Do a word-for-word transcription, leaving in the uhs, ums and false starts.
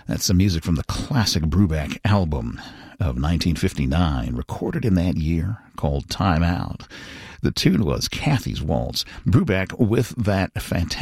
That's some music from the classic Brubeck album of nineteen fifty-nine, recorded in that year, called Time Out. The tune was Kathy's Waltz. Brubeck with that fantastic